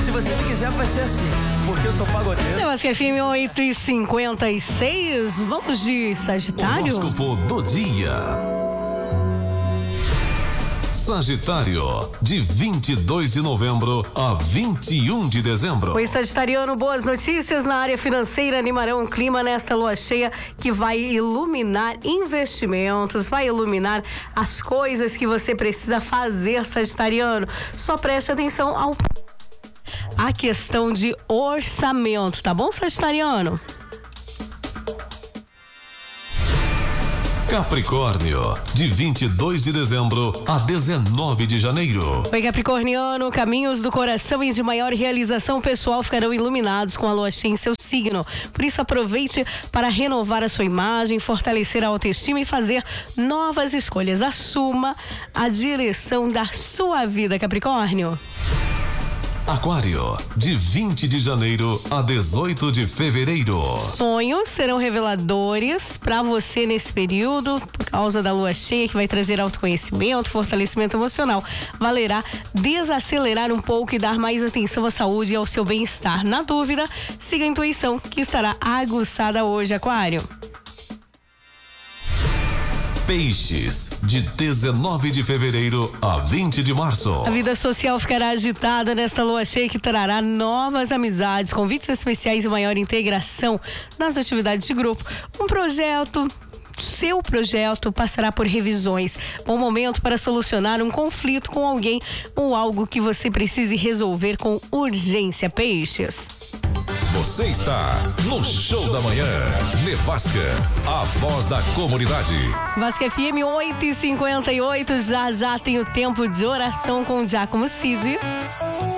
se você me quiser, vai ser assim, porque eu sou pagodeiro. Nevasca FM 8h56. Vamos de Sagitário? Horóscopo do dia. Sagitário, de 22 de novembro a 21 de dezembro. Oi, Sagitariano, boas notícias na área financeira. Animarão o clima nesta lua cheia que vai iluminar investimentos, vai iluminar as coisas que você precisa fazer, Sagitariano. Só preste atenção à questão de orçamento, tá bom, Sagitariano? Capricórnio, de 22 de dezembro a 19 de janeiro. Oi, Capricorniano, caminhos do coração e de maior realização pessoal ficarão iluminados com a lua cheia em seu signo. Por isso, aproveite para renovar a sua imagem, fortalecer a autoestima e fazer novas escolhas. Assuma a direção da sua vida, Capricórnio. Aquário, de 20 de janeiro a 18 de fevereiro. Sonhos serão reveladores para você nesse período, por causa da lua cheia, que vai trazer autoconhecimento, fortalecimento emocional. Valerá desacelerar um pouco e dar mais atenção à saúde e ao seu bem-estar. Na dúvida, siga a intuição, que estará aguçada hoje, Aquário. Peixes, de 19 de fevereiro a 20 de março. A vida social ficará agitada nesta lua cheia que trará novas amizades, convites especiais e maior integração nas atividades de grupo. Seu projeto passará por revisões. Bom momento para solucionar um conflito com alguém ou algo que você precise resolver com urgência, Peixes. Você está no Show da Manhã. Nevasca, a voz da comunidade. Nevasca FM 8h58, já tem o tempo de oração com o Giacomo Cid.